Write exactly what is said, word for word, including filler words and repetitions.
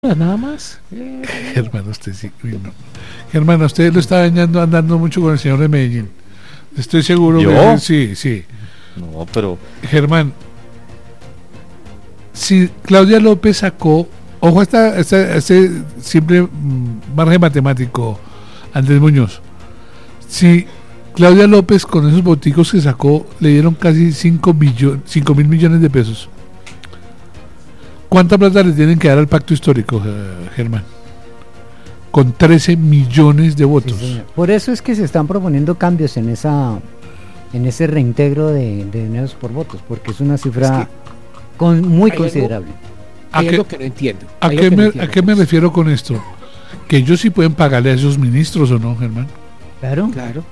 nada más. Eh, Germán, usted sí. Uy, no. Germán, usted lo está dañando andando mucho con el señor de Medellín. Estoy seguro ¿Yo? que sí, sí. No, pero Germán, si Claudia López sacó, ojo a esta, esta- este simple mm, margen matemático, Andrés Muñoz. Si Claudia López con esos boticos que sacó le dieron casi cinco mil millones de pesos. ¿Cuánta plata le tienen que dar al pacto histórico, eh, Germán? Con trece millones de sí, votos. señor. Por eso es que se están proponiendo cambios en esa en ese reintegro de, de dineros por votos, porque es una cifra Es que con, muy hay algo- considerable. ¿A Hay qué, algo que no entiendo. a hay qué algo que no me, entiendo, ¿A qué me pues. refiero con esto? Que ellos sí pueden pagarle a esos ministros o no, Germán. Claro. Claro.